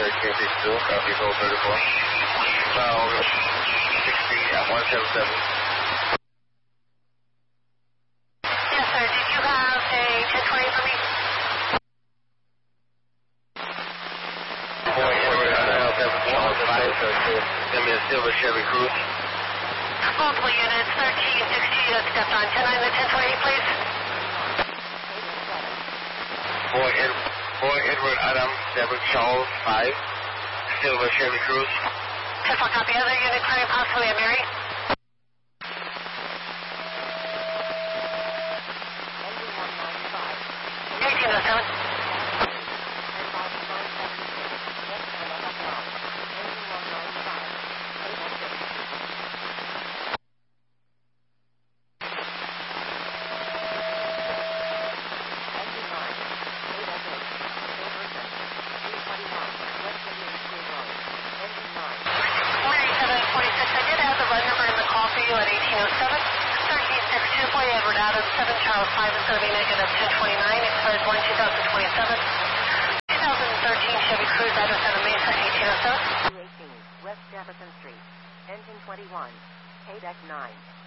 1362, copy, hold 34. 1260 at 177. Yes, sir. Did you have a 1020 for me? Boy, Edward, Adam, 7 Send me a silver Chevy Cruze. Multiple units, 1360, stepped on 10-9 to 1020, please. Boy, Edward, Adam, 7 Charles 5, silver Chevy Cruze. 10-4 copy. Other unit clearing possibly a Mary. At 1807, 1362, Boy Edward Adams, 7 Charles 5 is going to be negative 1029, expires 1/2027. 2013 Chevy Cruze, address at Mesa, 1807. 218 West Jefferson Street, engine 21, K-Deck 9.